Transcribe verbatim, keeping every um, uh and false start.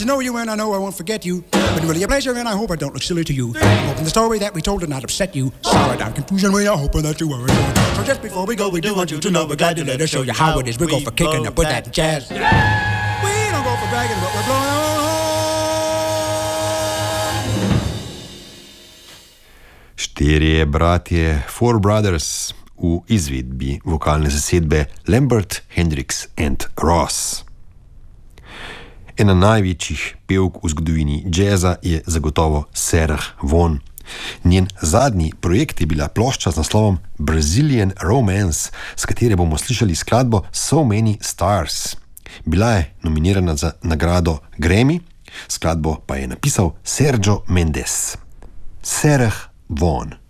To know you and I know I won't forget you. Been really a pleasure and I hope I don't look silly to you. I'm hoping the story that we told did not upset you. Sorry, down confusion, we are hoping that you were enjoying. So just before we go, we do want you to know we're glad to let us show you how it is. We go for kicking up with that jazz. We don't go for bragging, but we're blowing our own horn. Štirje bratje, Four Brothers, v izvedbi vokalne zasedbe Lambert, Hendrix and Ross. Ena največjih pevk v zgodovini jazza je zagotovo Sarah Vaughan. Njen zadnji projekt je bila plošča z naslovom Brazilian Romance, s katere bomo slišali skladbo So Many Stars. Bila je nominirana za nagrado Grammy, skladbo pa je napisal Sergio Mendes. Sarah Vaughan.